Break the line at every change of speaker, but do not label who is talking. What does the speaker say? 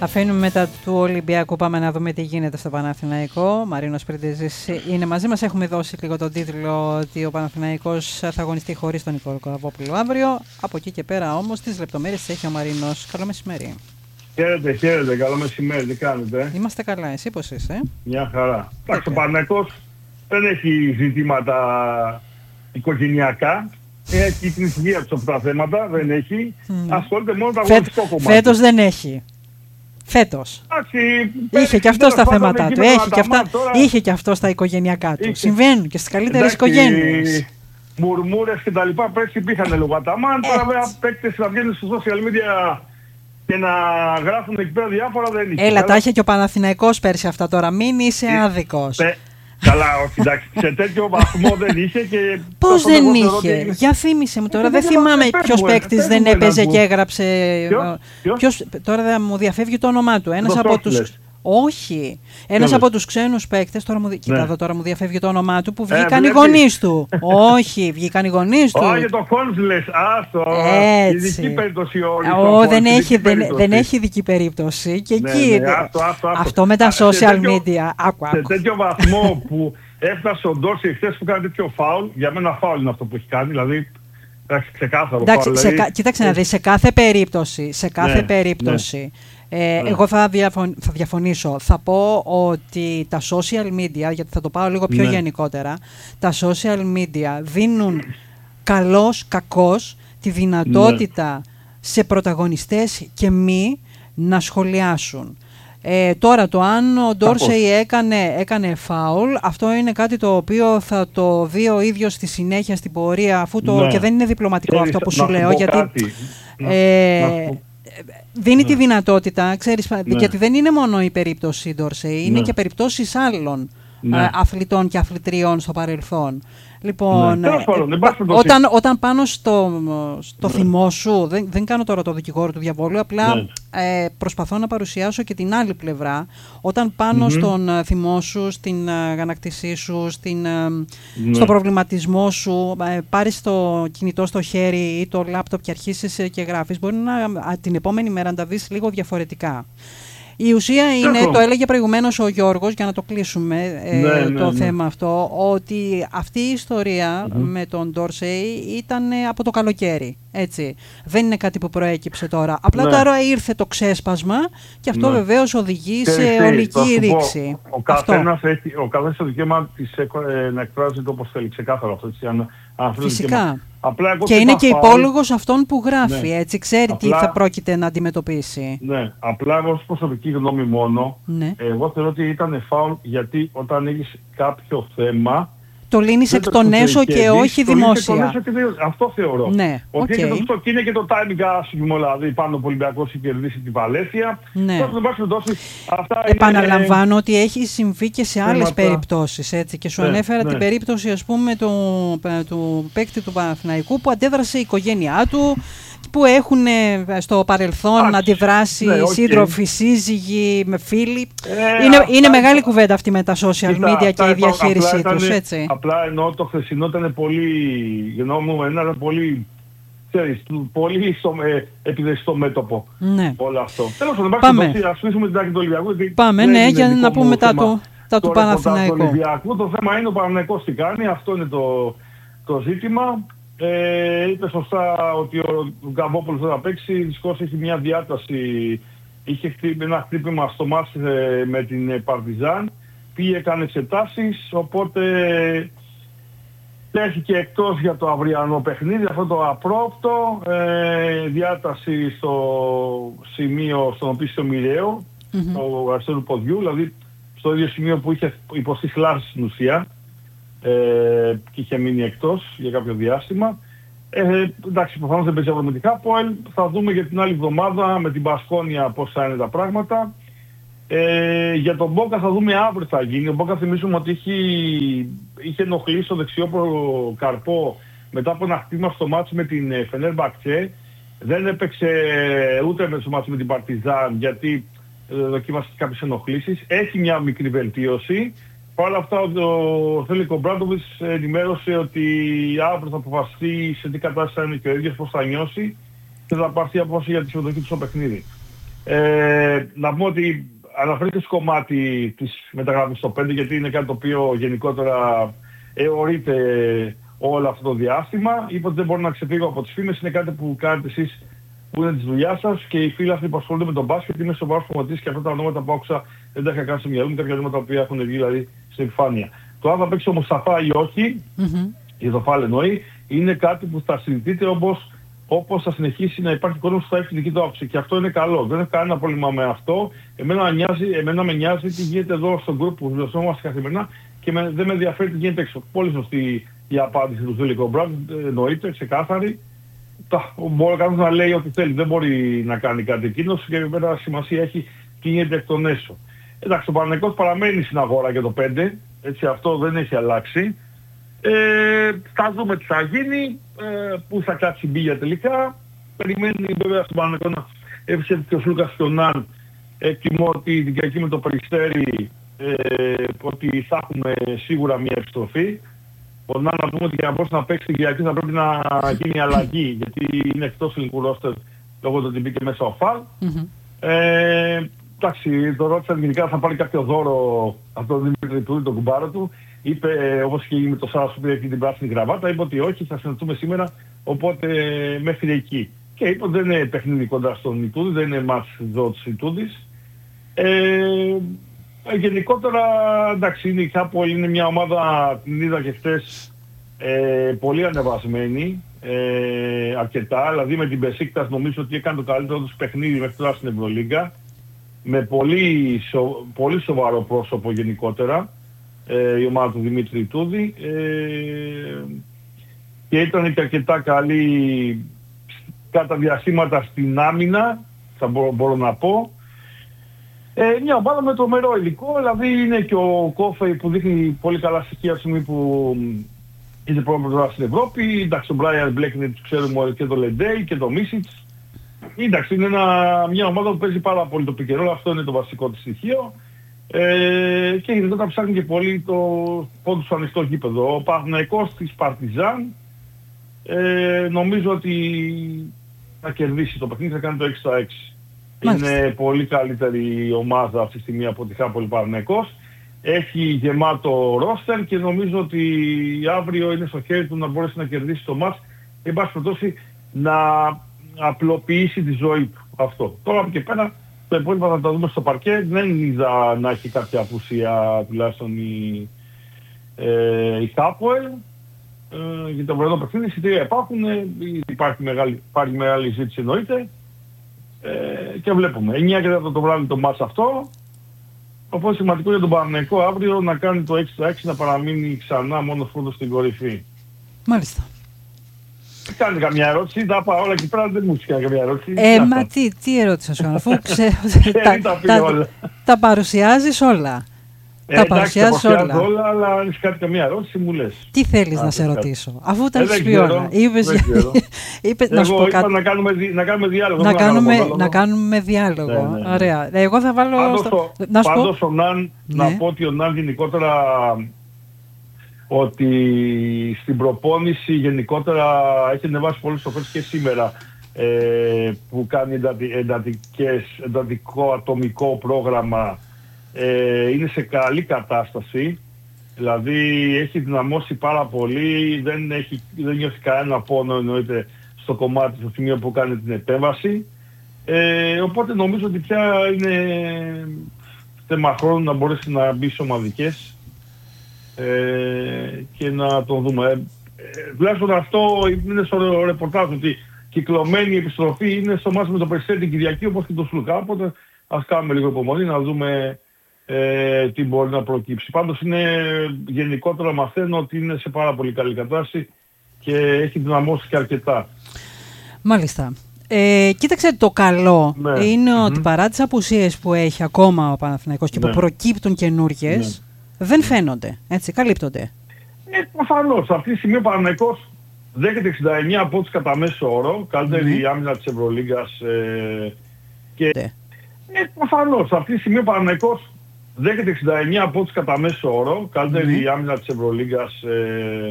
Αφήνουμε μετά του Ολυμπιακού, πάμε να δούμε τι γίνεται στο Παναθηναϊκό. Μαρίνος Πριντεζής είναι μαζί μας. Έχουμε δώσει λίγο τον τίτλο ότι ο Παναθηναϊκός θα αγωνιστεί χωρίς τον Νικόλο Καβόπουλο αύριο. Από εκεί και πέρα όμως τις λεπτομέρειες έχει ο Μαρίνος. Καλό μεσημέρι.
Χαίρετε, καλό μεσημέρι, τι κάνετε?
Είμαστε καλά, εσύ πώς είσαι?
Μια χαρά. Εντάξει, ο Παναθηναϊκός δεν έχει ζητήματα οικογενειακά. Έχει την υγεία του αυτά τα θέματα, δεν έχει. Ασχολείται μόνο με το αγωνιστικό κομμάτι.
Φέτος δεν έχει. Φέτος. Είχε και αυτό στα θέματα του. Είχε και αυτό στα οικογενειακά του. Συμβαίνουν και στις καλύτερες οικογένειες.
Μουρμούρες και τα λοιπά, πέρσι υπήρχαν λίγο αταμάν. Τώρα βέβαια παίκτες να βγαίνουν στο social media και να γράφουν εκεί πέρα διάφορα δεν είχε.
Έλα, τα είχε και ο Παναθηναϊκός πέρσι αυτά τώρα. Μην είσαι άδικος.
Καλά, όχι, εντάξει, σε τέτοιο βαθμό δεν είχε και...
Πώς δεν είχε? Για θύμισε μου τώρα, δεν θυμάμαι ποιος παίκτης δεν έπαιζε και έγραψε... Τώρα δεν μου διαφεύγει το όνομά του. Ένας από τους... Όχι. Ένας από τους ξένους παίκτες, τώρα μου διαφεύγει το όνομά του, που βγήκαν οι γονείς του. Όχι, βγήκαν οι γονείς του.
Όχι, το Κόνσλες, άστο. Ειδική περίπτωση όλοι.
Δεν έχει ειδική περίπτωση. Και εκεί, αυτό με τα social media.
Σε τέτοιο βαθμό που έφτασε ο Ντόρσεϊ χθες που κάνει τέτοιο φάουλ, για μένα φάουλ είναι αυτό που έχει κάνει, δηλαδή... Ξεκάθαρο φάουλ.
Κοίταξε να δεις, σε κάθε περίπτωση, εγώ θα διαφωνήσω. Θα πω ότι τα social media, γιατί θα το πάω λίγο πιο γενικότερα, τα social media δίνουν καλώς κακώς τη δυνατότητα σε πρωταγωνιστές και μη να σχολιάσουν. Τώρα το αν ο Ντόρσεϊ έκανε φάουλ, αυτό είναι κάτι το οποίο θα το δει ο ίδιος στη συνέχεια στην πορεία, αφού και δεν είναι διπλωματικό αυτό που σου λέω, γιατί δίνει τη δυνατότητα, ξέρεις, γιατί δεν είναι μόνο η περίπτωση Ντόρσεϊ, είναι και περιπτώσεις άλλων αθλητών και αθλητριών στο παρελθόν. Λοιπόν, όταν πάνω στο θυμό σου, δεν κάνω τώρα το δικηγόρο του διαβόλου, απλά προσπαθώ να παρουσιάσω και την άλλη πλευρά. Όταν πάνω στον θυμό σου, στην αγανάκτησή σου, στο προβληματισμό σου, πάρεις το κινητό στο χέρι ή το λάπτοπ και αρχίσεις και γράφεις, μπορεί την επόμενη μέρα να τα δεις λίγο διαφορετικά. Η ουσία είναι, το έλεγε προηγουμένως ο Γιώργος, για να το κλείσουμε το θέμα αυτό, ότι αυτή η ιστορία με τον Ντόρσεϊ ήταν από το καλοκαίρι, έτσι. Δεν είναι κάτι που προέκυψε τώρα. Απλά τώρα ήρθε το ξέσπασμα και αυτό βεβαίως οδηγεί σε ολική ρήξη.
Ο καθένας έχει το δικαίωμα να εκφράζει το όπως θέλει, ξεκάθαρο αυτό.
Φυσικά. Και είναι και υπόλογος αυτόν που γράφει, έτσι, ξέρει τι θα πρόκειται να αντιμετωπίσει.
Ναι, απλά εγώ ως προσωπική γνώμη μόνο, εγώ θεωρώ ότι ήταν φάουλ, γιατί όταν έχεις κάποιο θέμα...
Το λύνεις εκ των έσω και όχι δημόσια.
Αυτό θεωρώ.
Ναι,
ότι είναι και το timing άσχημο, δηλαδή πάνω από Ολυμπιακός έχει κερδίσει τη Βαλένθια.
Ναι. Επαναλαμβάνω ότι έχει συμβεί και σε άλλες περιπτώσεις, έτσι, και σου ανέφερα την περίπτωση, ας πούμε, του παίκτη του Παναθηναϊκού που αντέδρασε η οικογένειά του, που έχουν στο παρελθόν αντιδράσει σύντροφοι, σύζυγοι, με φίλοι. Είναι μεγάλη κουβέντα αυτή με τα social media και η διαχείρισή τους, έτσι.
Απλά εννοώ το χθεσινό ήταν πολύ, ήταν πολύ, ξέρεις, πολύ επιδεστό μέτωπο όλο αυτό. Τέλος πάντων, ας κλείσουμε την άκρη του Ολυμπιακού.
Πάμε, για να πούμε μετά του Παναθηναϊκού.
Το θέμα είναι ο Παναθηναϊκός τι κάνει, αυτό είναι το ζήτημα. Είπε σωστά ότι ο Καβόπουλος θα παίξει, δυστυχώς έχει μια διάταση, είχε ένα χτύπημα στο μάτς με την Παρτιζάν, πήγε, έκανε εξετάσεις, οπότε τέθηκε εκτός για το αυριανό παιχνίδι, αυτό το απρόπτο, διάταση στο σημείο στον οποίο μοιραίο, το αριστερού ποδιού, δηλαδή στο ίδιο σημείο που είχε υποστεί θλάση στην ουσία. Και είχε μείνει εκτός για κάποιο διάστημα. Εντάξει, προφανώς δεν παίζει αποδομητικά. Θα δούμε για την άλλη εβδομάδα με την Πασκόνια πώς θα είναι τα πράγματα. Για τον Μπόκα θα δούμε αύριο θα γίνει. Ο Μπόκα θυμίζουμε ότι είχε ενοχλήσει στο δεξιό καρπό μετά από ένα χτύπημα στο μάτσο με την Φενέρμπαχτσε. Δεν έπαιξε ούτε με το μάτσο με την Παρτιζάν, γιατί δοκίμασε κάποιες ενοχλήσεις. Έχει μια μικρή βελτίωση. Παρ' όλα αυτά ο Θέλικο Μπράντοβιτς ενημέρωσε ότι αύριο θα αποφασιστεί σε τι κατάσταση θα είναι και ο ίδιος, πώς θα νιώσει, και θα πάρθει απόφαση για τη συμμετοχή του στο παιχνίδι. Να πούμε ότι αναφέρεται στο κομμάτι της μεταγραφής στο 5, γιατί είναι κάτι το οποίο γενικότερα αιωρείται όλο αυτό το διάστημα. Είπε ότι δεν μπορώ να ξεφύγω από τις φήμες, είναι κάτι που κάνετε εσείς που είναι της δουλειάς σας και οι φίλοι αυτοί που ασχολούνται με τον μπάσκετ. Είμαι σοβαρός προπονητής και αυτά τα ονόματα που άκουσα δεν τα είχα κάνει στο μυαλό μου, κάποια ονόματα που έχουν βγει δηλαδή στην επιφάνεια. Το αν θα παίξει ο Μουσταφά ή όχι, για το Φάλ εννοεί, είναι κάτι που θα συζητείτε όπως θα συνεχίσει να υπάρχει κόσμος που θα έχει τη δική του άποψη. Και αυτό είναι καλό. Δεν έχω κανένα πρόβλημα με αυτό. Εμένα με νοιάζει τι γίνεται εδώ στον group που βρισκόμαστε καθημερινά και δεν με ενδιαφέρει τι γίνεται έξω. Πολύ σωστή η απάντηση του Φίλικο Μπραντ, εννοείται, ξεκάθαρη. Μπορεί κανείς να λέει ό,τι θέλει. Δεν μπορεί να κάνει κάτι εκείνος και βέβαια σημασία έχει τι γίνεται εκ των έσω. Εντάξει, ο Παναθηναϊκός παραμένει στην αγορά για το 5. Έτσι, αυτό δεν έχει αλλάξει. Θα δούμε τι θα γίνει, πού θα κάτσει η μπίλια τελικά. Περιμένει βέβαια στον Παναθηναϊκό να έφυγε και ο Σλούκας και ο Ναν. Εκτιμώ ότι την Κυριακή με το Περιστέρι ότι θα έχουμε σίγουρα μια επιστροφή. Ο Ναν να πούμε ότι για να μπορέσει να παίξει την Κυριακή θα πρέπει να γίνει αλλαγή, γιατί είναι εκτός ελληνικού ρόστερ λόγω του ότι μπήκε μέσα ο Φαλ. Εντάξει, το ρώτησαν γενικά θα πάρει κάποιο δώρο από τον Δημήτρη Τούδη, τον κουμπάρο του. Είπε, όπως και με το Σάρας που πήρε την πράσινη γραβάτα, είπε ότι όχι, θα συναντηθούμε σήμερα, οπότε μέχρι εκεί. Και είπε ότι δεν είναι παιχνίδι κοντά στον Ιτούδη, δεν είναι μάτς δότης Ιτούδης. Γενικότερα, εντάξει, η Χάπολ είναι μια ομάδα, την είδα και χτες, πολύ ανεβασμένη, αρκετά. Δηλαδή με την Μπεσίκτας νομίζω ότι έκανε το καλύτερο τους παιχνίδι μέχρι τώρα στην Ευρωλίγκα, με πολύ σοβαρό πρόσωπο γενικότερα, η ομάδα του Δημήτρη Τούδη, και ήταν και αρκετά καλή κατά διαστήματα στην άμυνα, θα μπορώ να πω. Μια ομάδα με τρομερό υλικό, δηλαδή είναι και ο Κόφεϊ που δείχνει πολύ καλά στοιχεία από τη στιγμή που είναι πρώτα στην Ευρώπη. Εντάξει, ο Μπράιαν Μπλέκνερ τους ξέρουμε και το Λεντέι και το Μίσιτς. Εντάξει, είναι μια ομάδα που παίζει πάρα πολύ το πικερό, αυτό είναι το βασικό της στοιχείο. Και γενικότερα ψάχνει και πολύ το πόντους στο ανοιχτό γήπεδο. Ο Παναθηναϊκός της Παρτιζάν νομίζω ότι θα κερδίσει το παιχνίδι, θα κάνει το 6-6. Είναι πολύ καλύτερη ομάδα αυτή τη στιγμή από τη Χάπολ Παναθηναϊκός. Έχει γεμάτο ρόστερ και νομίζω ότι αύριο είναι στο χέρι του να μπορέσει να κερδίσει το μάτς και εν πάση περιπτώσει να απλοποιήσει τη ζωή του. Αυτό. Τώρα από και πέρα το υπόλοιπο θα τα δούμε στο παρκέ. Δεν είδα να έχει κάποια απουσία τουλάχιστον η Χάπολ. Για το πρωινό παιχνίδι, εισιτήρια υπάρχουν, υπάρχει μεγάλη ζήτηση εννοείται. Και βλέπουμε. 9 και 4 το βράδυ το μάτς αυτό. Οπότε σημαντικό για τον Παναθηναϊκό αύριο να κάνει το 6-6, να παραμείνει ξανά μόνος πρώτος στην κορυφή.
Μάλιστα.
Κάνει καμιά ερώτηση, τα είπα όλα εκεί πέρα, δεν μου έκανε καμιά ερώτηση.
Μα τι ερώτηση θα σου κάνω, αφού τα παρουσιάζεις όλα. Τα παρουσιάζεις όλα,
αλλά αν έχεις κάτι καμία ερώτηση μου λες.
Τι θέλεις να σε ρωτήσω, αφού τα έχεις πει όλα.
Είπες να σου πω κάτι. Να κάνουμε διάλογο.
Να κάνουμε διάλογο. Ωραία. Εγώ θα βάλω...
Πάντως ο Ναν, να πω ότι ο Ναν γενικότερα, ότι στην προπόνηση γενικότερα έχει ανεβάσει πολύ στο φέτος και σήμερα, που κάνει εντατικό ατομικό πρόγραμμα. Είναι σε καλή κατάσταση, δηλαδή έχει δυναμώσει πάρα πολύ, δεν νιώθει κανένα πόνο εννοείται στο κομμάτι, στο σημείο που κάνει την επέμβαση, οπότε νομίζω ότι πια είναι θέμα χρόνου να μπορέσει να μπει σε ομαδικές και να τον δούμε. Τουλάχιστον αυτό είναι στο ρεπορτάζ, ότι κυκλωμένη επιστροφή είναι στο μάτς με το Περιστέρι την Κυριακή όπως και το Σλουκά, οπότε ας κάνουμε λίγο υπομονή να δούμε τι μπορεί να προκύψει. Πάντως είναι γενικότερα μαθαίνω ότι είναι σε πάρα πολύ καλή κατάσταση και έχει δυναμώσει και αρκετά.
Μάλιστα. Κοίταξε, το καλό είναι ότι παρά τις απουσίες που έχει ακόμα ο Παναθηναϊκός και που προκύπτουν καινούργιες, δεν φαίνονται, έτσι, καλύπτονται.
Προφανώς. Αυτή τη στιγμή ο Παναθηναϊκός δέχεται 69 πόντους κατά μέσο όρο, καλύτερη άμυνα της Ευρωλίγκας και... προφανώς. Αυτή τη στιγμή ο Παναθηναϊκός δέχεται 69 πόντους κατά μέσο όρο, καλύτερη άμυνα της Ευρωλίγκας